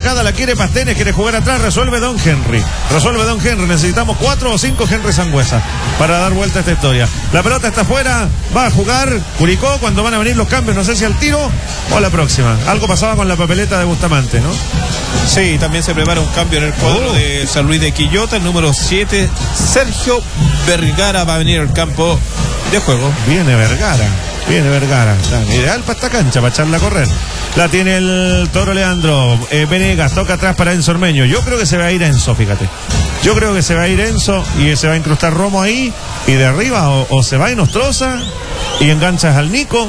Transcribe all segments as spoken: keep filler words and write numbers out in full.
tocada, la quiere Pastenes, quiere jugar atrás, resuelve Don Henry. Resuelve Don Henry, necesitamos cuatro o cinco Henry Sangüesa para dar vuelta a esta historia. La pelota está afuera, va a jugar Curicó cuando van a venir los cambios, no sé si al tiro o a la próxima. Algo pasaba con la papeleta de Bustamante, ¿no? Sí, también se prepara un cambio en el cuadro oh. de San Luis de Quillota, el número siete, Sergio Vergara va a venir al campo de juego. Viene Vergara, viene Vergara, ideal para esta cancha, para echarla a correr. La tiene el Toro Leandro, eh, Venegas, toca atrás para Enzo Ormeño. Yo creo que se va a ir Enzo, fíjate. Yo creo que se va a ir Enzo y se va a incrustar Romo ahí, y de arriba o, o se va y nos troza y enganchas al Nico,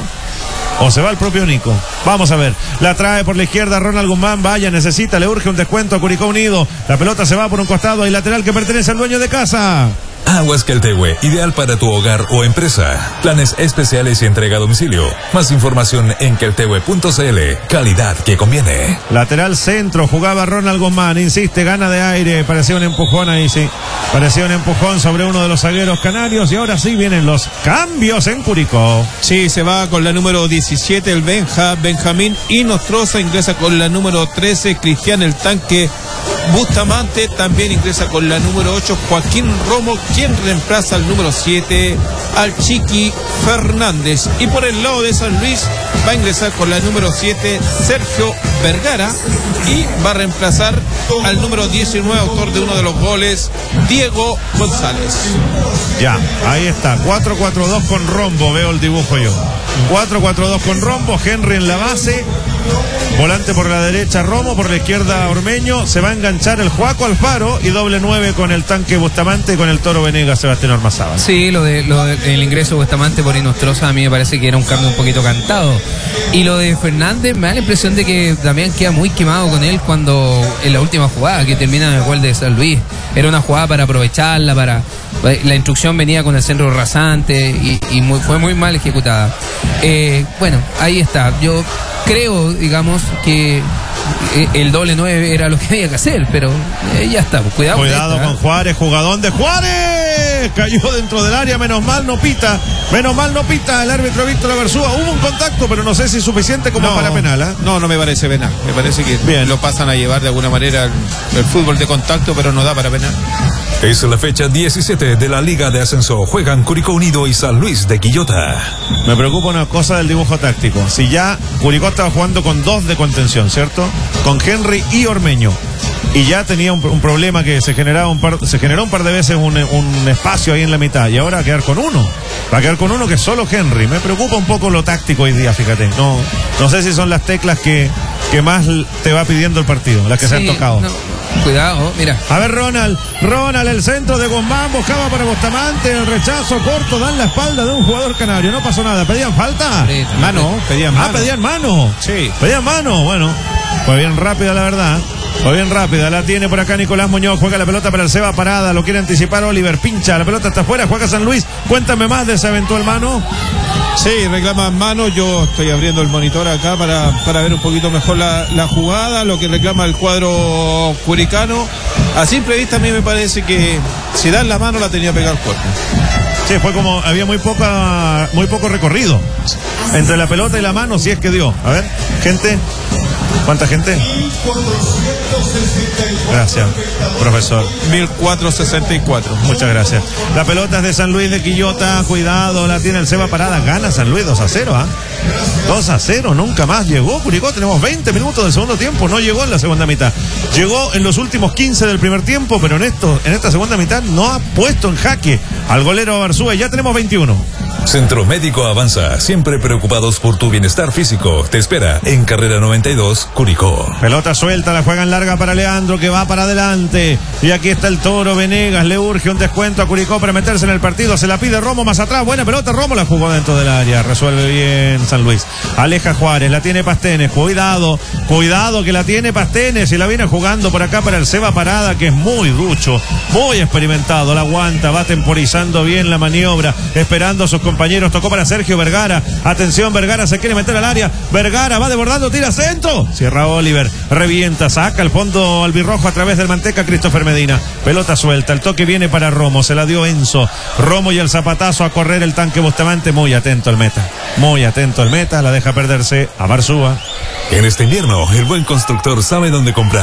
o se va el propio Nico. Vamos a ver. La trae por la izquierda Ronald Guzmán. Vaya, necesita, le urge un descuento a Curicó Unido. La pelota se va por un costado. Hay lateral que pertenece al dueño de casa. Aguas Queltehue, ideal para tu hogar o empresa. Planes especiales y entrega a domicilio. Más información en queltehue punto c l. Calidad que conviene. Lateral centro, jugaba Ronald Guzmán. Insiste, gana de aire. Parecía un empujón ahí, sí. Parecía un empujón sobre uno de los zagueros canarios. Y ahora sí vienen los cambios en Curicó. Sí, se va con la número diecisiete, el Benja, Benjamín Inostroza. Ingresa con la número trece, Cristian el Tanque Bustamante. También ingresa con la número ocho, Joaquín Romo, quien reemplaza al número siete, al Chiqui Fernández. Y por el lado de San Luis va a ingresar con la número siete, Sergio Vergara, y va a reemplazar al número diecinueve, autor de uno de los goles, Diego González. Ya, ahí está, cuatro cuatro dos con rombo, veo el dibujo yo. cuatro cuatro dos con rombo, Henry en la base, volante por la derecha Romo, por la izquierda Ormeño, se va a enganchar el Juaco Alfaro y doble nueve con el Tanque Bustamante y con el Toro Venegas, Sebastián Ormazábal. Sí, lo de, lo de el ingreso de Bustamante por Inostroza a mí me parece que era un cambio un poquito cantado. Y lo de Fernández me da la impresión de que también queda muy quemado con él cuando en la última jugada que termina en el gol de San Luis. Era una jugada para aprovecharla, para la instrucción venía con el centro rasante y, y muy, fue muy mal ejecutada. Eh, bueno, ahí está. Yo creo, digamos, que el doble nueve era lo que había que hacer, pero eh, ya está. Cuidado, Cuidado con, con Juárez, jugadón de Juárez. Cayó dentro del área, menos mal no pita. Menos mal no pita el árbitro Víctor Aversúa. Hubo un contacto, pero no sé si es suficiente como no, para penal. ¿eh? No, no me parece penal. Me parece que bien lo pasan a llevar de alguna manera el, el fútbol de contacto, pero no da para penal. Es la fecha diecisiete de la Liga de Ascenso. Juegan Curicó Unido y San Luis de Quillota. Me preocupa una cosa del dibujo táctico. Si ya Curicó estaba jugando con dos de contención, ¿cierto? Con Henry y Ormeño. Y ya tenía un, un problema que se generaba un par, se generó un par de veces un, un espacio ahí en la mitad. Y ahora va a quedar con uno. Va a quedar con uno que es solo Henry. Me preocupa un poco lo táctico hoy día, fíjate. No, no sé si son las teclas que, que más te va pidiendo el partido, las que sí, se han tocado. No. Cuidado, mira. A ver, Ronald, Ronald, el centro de Guzmán, buscaba para Bustamante, el rechazo corto, dan la espalda de un jugador canario, no pasó nada. ¿Pedían falta? Sí, mano, pedían mano. Ah, pedían mano. Sí. Pedían mano, bueno, fue bien rápida la verdad. Fue bien rápida, la tiene por acá Nicolás Muñoz, juega la pelota para el Seba Parada, lo quiere anticipar Oliver, pincha, la pelota está afuera, juega San Luis. Cuéntame más de esa eventual mano. Sí, reclama mano, yo estoy abriendo el monitor acá para, para ver un poquito mejor la, la jugada, lo que reclama el cuadro curicano. A simple vista a mí me parece que si dan la mano la tenía pegada al cuerpo. Sí, fue como, había muy poca, muy poco recorrido entre la pelota y la mano, si es que dio. A ver, gente, ¿cuánta gente? Gracias, profesor. mil cuatrocientos sesenta y cuatro. Muchas gracias. La pelota es de San Luis de Quillota, cuidado, la tiene el Seba Parada, gana San Luis dos a cero, ¿ah? ¿eh? dos a cero, nunca más llegó Curicó, tenemos veinte minutos del segundo tiempo, no llegó en la segunda mitad. Llegó en los últimos quince del primer tiempo, pero en esto, en esta segunda mitad no ha puesto en jaque al golero Barzúa, ya tenemos veintiuno. Centro Médico Avanza, siempre preocupados por tu bienestar físico. Te espera en Carrera noventa y dos, Curicó. Pelota suelta, la juegan larga para Leandro, que va para adelante. Y aquí está el Toro Venegas, le urge un descuento a Curicó para meterse en el partido. Se la pide Romo más atrás, buena pelota, Romo la jugó dentro del área. Resuelve bien San Luis. Aleja Juárez, la tiene Pastenes, cuidado, cuidado que la tiene Pastenes y la viene jugando por acá para el Seba Parada, que es muy ducho, muy experimentado, la aguanta, va temporizando bien la maniobra, esperando a sus compañeros, tocó para Sergio Vergara, atención, Vergara se quiere meter al área, Vergara va desbordando, tira centro, cierra Oliver, revienta, saca el fondo albirrojo a través del Manteca Christopher Medina, pelota suelta, el toque viene para Romo, se la dio Enzo, Romo y el zapatazo a correr el Tanque Bustamante, muy atento al meta, muy atento al meta, la deja perderse a Barzúa. En este invierno, el buen constructor sabe dónde comprar.